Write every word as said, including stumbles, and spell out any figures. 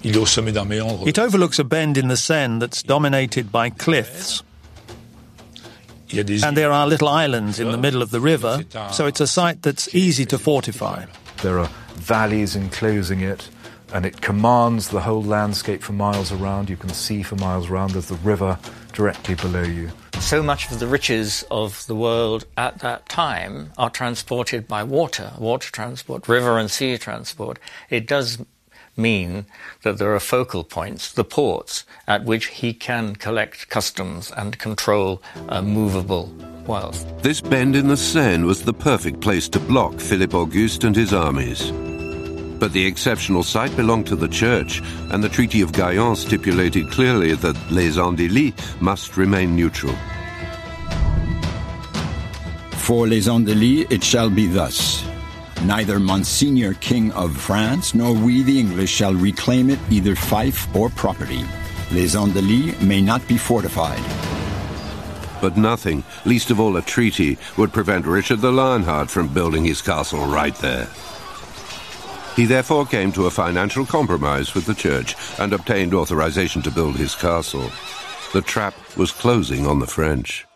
Il est au sommet d'un méandre. It overlooks a bend in the Seine that's dominated by cliffs. Il y a des And there are little islands in the middle of the river, so it's a site that's easy to fortify. There are valleys enclosing it, and it commands the whole landscape for miles around. You can see for miles around. There's the river directly below you. So much of the riches of the world at that time are transported by water, water transport, river and sea transport. It does mean that there are focal points, the ports, at which he can collect customs and control uh, movable wealth. This bend in the Seine was the perfect place to block Philippe Auguste and his armies. But the exceptional site belonged to the church, and the Treaty of Gaillon stipulated clearly that Les Andelys must remain neutral. For Les Andelys it shall be thus. Neither Monseigneur King of France nor we the English shall reclaim it either fief or property. Les Andelys may not be fortified. But nothing, least of all a treaty, would prevent Richard the Lionheart from building his castle right there. He therefore came to a financial compromise with the church and obtained authorization to build his castle. The trap was closing on the French.